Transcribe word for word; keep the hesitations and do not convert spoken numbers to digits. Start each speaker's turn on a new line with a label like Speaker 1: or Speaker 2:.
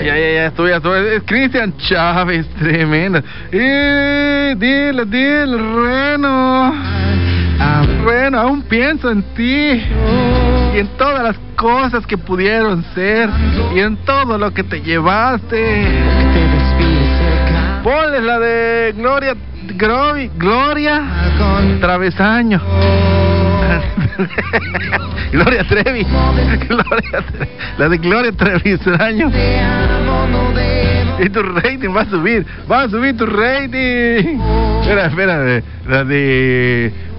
Speaker 1: ya, ya, ya estoy, ya estoy. Es Cristian Chávez, tremendo. Eh, dile, dile, Reno. Reno, aún pienso en ti. Y en todas las cosas que pudieron ser. Y en todo lo que te llevaste. Ponle la de Gloria, Gloria, Gloria Travesaño. Gloria Trevi. Gloria Trevi. La de Gloria Trevisaño. Y tu rating va a subir. Va a subir tu rating. Espera, espera. La de...